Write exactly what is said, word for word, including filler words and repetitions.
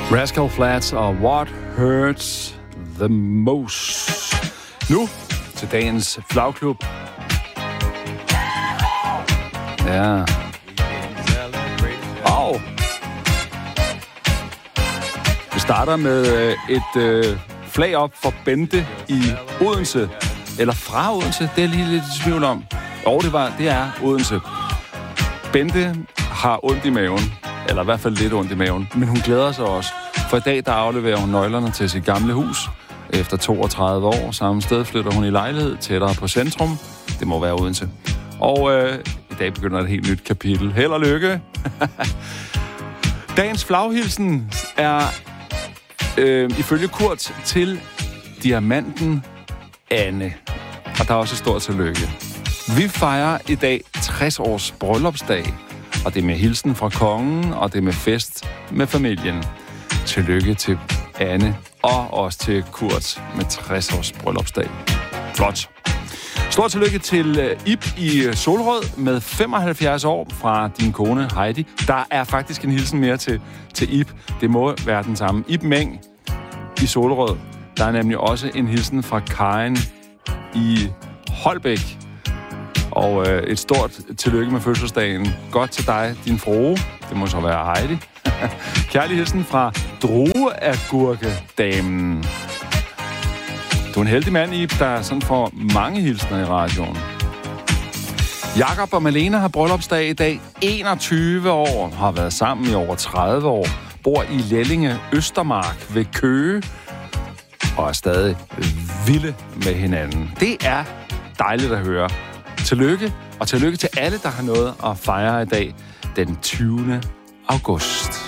Rascal Flatts og What Hurts the Most. Nu til dagens flagklub. Ja. Og vi starter med et øh, flag op for Bente i Odense. Eller fra Odense, det er lige lidt i tvivl om. Og det, var, det er Odense. Bente har ondt i maven. Eller i hvert fald lidt ondt i maven. Men hun glæder sig også. For i dag, der afleverer hun nøglerne til sit gamle hus. Efter toogtredive år samme sted flytter hun i lejlighed tættere på centrum. Det må være Odense. Og øh, i dag begynder et helt nyt kapitel. Held og lykke! Dagens flaghilsen er øh, ifølge Kurt til diamanten Anne. Og der er også et stort tillykke. Vi fejrer i dag tres års bryllupsdag. Og det er med hilsen fra kongen, og det er med fest med familien. Tillykke til Anne, og også til Kurt med tres års bryllupsdag. Flot. Stort tillykke til Ib i Solrød med femoghalvfjerds år fra din kone Heidi. Der er faktisk en hilsen mere til, til Ib. Det må være den samme. Ib Meng i Solrød. Der er nemlig også en hilsen fra Karin i Holbæk. Og øh, et stort tillykke med fødselsdagen. Godt til dig, din frue. Det må så være Heidi. Kærlig hilsen fra Drueagurkedamen. Du er en heldig mand, Ib, der sådan får mange hilsner i radioen. Jakob og Malene har bryllupsdag i dag. enogtyve år, har været sammen i over tredive år. Bor i Lellinge, Østermark ved Køge. Og er stadig vilde med hinanden. Det er dejligt at høre. Tillykke, og tillykke til alle, der har noget at fejre i dag, den tyvende august.